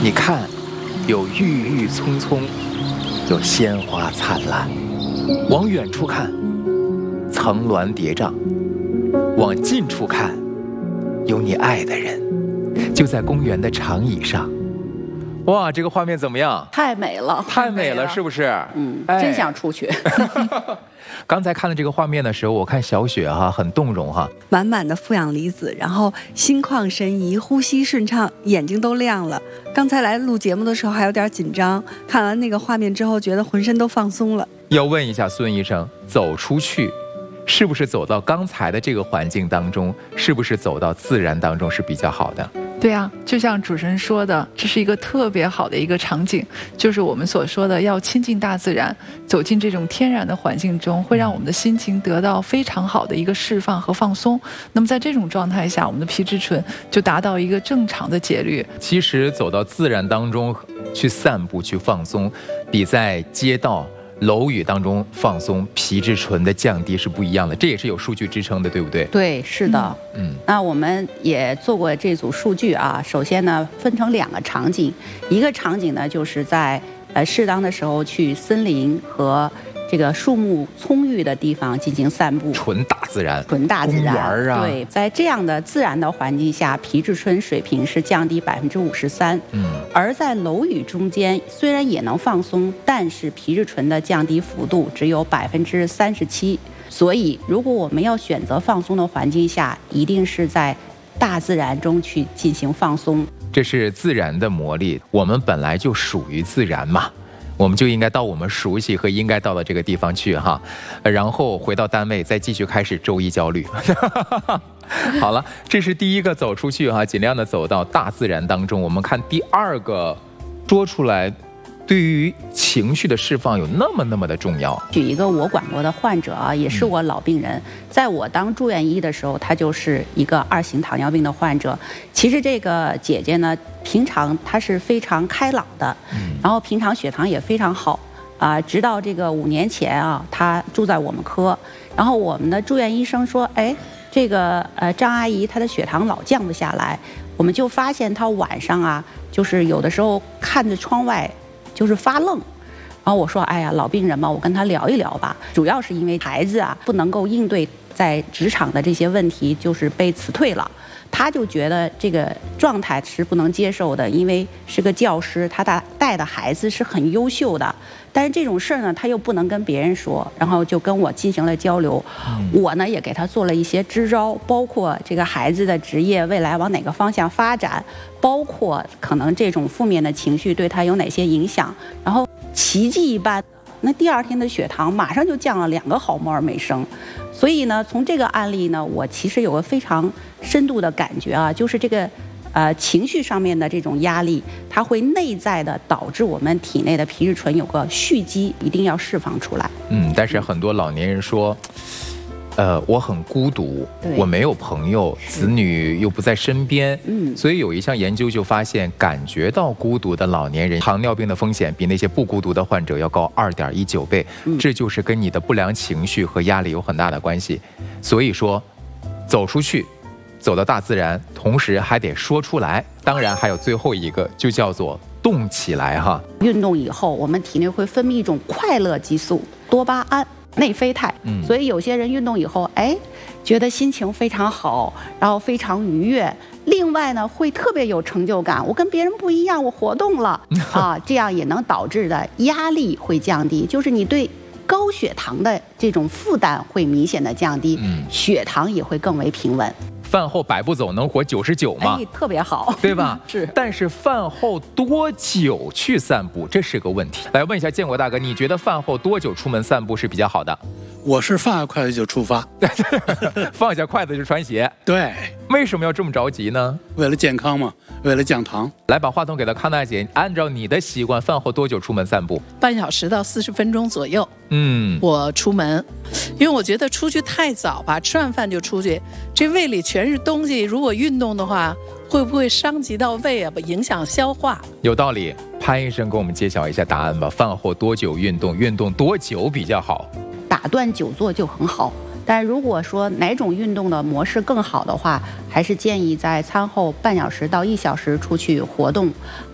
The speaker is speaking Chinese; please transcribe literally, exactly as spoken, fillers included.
你看，有郁郁葱葱，有鲜花灿烂。往远处看，层峦叠嶂；往近处看，有你爱的人，就在公园的长椅上。哇，这个画面怎么样？ 太美了， 太美了，是不是？ 嗯，哎、真想出去。 刚才看了这个画面的时候，我看小雪哈、啊、很动容哈、啊， 满满的负氧离子，然后心旷神怡，呼吸顺畅，眼睛都亮了。刚才来录节目的时候还有点紧张，看完那个画面之后，觉得浑身都放松了。 要问一下孙医生，走出去，是不是走到刚才的这个环境当中，是不是走到自然当中是比较好的？ 对啊，就像主持人说的，这是一个特别好的一个场景，就是我们所说的要亲近大自然，走进这种天然的环境中，会让我们的心情得到非常好的一个释放和放松。那么在这种状态下，我们的皮质醇就达到一个正常的节律。 其实走到自然当中去散步去放松，比在街道楼宇当中放松，皮质醇的降低是不一样的，这也是有数据支撑的，对不对？ 对，是的。 嗯， 那我们也做过这组数据啊。首先呢，分成两个场景，一个场景呢就是在呃适当的时候去森林和这个树木葱郁的地方进行散步， 纯大自然， 纯大自然啊。 对，在这样的自然的环境下，皮质醇水平是降低百分之五十三。 嗯， 而在楼宇中间，虽然也能放松，但是皮质醇的降低幅度只有百分之三十七。所以，如果我们要选择放松的环境下，一定是在大自然中去进行放松。 这是自然的魔力，我们本来就属于自然嘛。我们就应该到我们熟悉和应该到的这个地方去哈，然后回到单位再继续开始周一焦虑。好了，这是第一个走出去哈，尽量的走到大自然当中。我们看第二个，说出来对于情绪的释放有那么那么的重要。 举一个我管过的患者啊，也是我老病人，在我当住院医的时候，他就是一个二型糖尿病的患者。其实这个姐姐呢，平常她是非常开朗的，然后平常血糖也非常好啊。直到这个五年前啊，她住在我们科，然后我们的住院医生说，哎，这个呃张阿姨她的血糖老降不下来，我们就发现她晚上啊，就是有的时候看着窗外就是发愣。然后我说，哎呀，老病人嘛，我跟他聊一聊吧。主要是因为孩子啊不能够应对在职场的这些问题，就是被辞退了。他就觉得这个状态是不能接受的，因为是个教师，他的带的孩子是很优秀的，但是这种事儿呢，他又不能跟别人说，然后就跟我进行了交流。嗯、我呢也给他做了一些支招，包括这个孩子的职业未来往哪个方向发展，包括可能这种负面的情绪对他有哪些影响，然后奇迹一般，那第二天的血糖马上就降了两个毫摩尔每升。所以呢，从这个案例呢，我其实有个非常深度的感觉啊，就是这个呃情绪上面的这种压力，它会内在的导致我们体内的皮质醇有个蓄积，一定要释放出来。 嗯，但是很多老年人说，呃，我很孤独，我没有朋友，子女又不在身边，嗯，所以有一项研究就发现，感觉到孤独的老年人，糖尿病的风险比那些不孤独的患者要高二点一九倍，嗯，这就是跟你的不良情绪和压力有很大的关系。所以说，走出去，走到大自然，同时还得说出来。当然，还有最后一个，就叫做动起来哈。 运动以后，我们体内会分泌一种快乐激素多巴胺。内啡肽，所以有些人运动以后，哎，觉得心情非常好，然后非常愉悦。另外呢，会特别有成就感，我跟别人不一样，我活动了啊，这样也能导致的压力会降低，就是你对高血糖的这种负担会明显的降低，血糖也会更为平稳。 饭后百步走能活九十九吗？ 哎，特别好， 对吧？ 是。 但是饭后多久去散步，这是个问题。来问一下建国大哥，你觉得饭后多久出门散步是比较好的？ 我是放下筷子就出发， 放下筷子就穿鞋。 对， 为什么要这么着急呢？ 为了健康嘛，为了降糖。 来，把话筒给到康娜姐，按照你的习惯，饭后多久出门散步？ 半小时到四十分钟左右。 嗯， 我出门，因为我觉得出去太早吧，吃完饭就出去，这胃里全是东西，如果运动的话，会不会伤及到胃啊？影响消化？ 有道理。潘医生给我们揭晓一下答案吧。饭后多久运动？运动多久比较好？ 打断久坐就很好，但如果说哪种运动的模式更好的话，还是建议在餐后半小时到一小时出去活动。